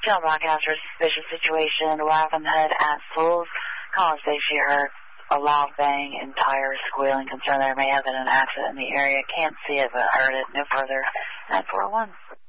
Channel broadcaster, suspicious situation, Rackham Head at Souls. Caller says she heard a loud bang and tires squealing. Concerned there may have been an accident in the area. Can't see it, but heard it. No further. 941.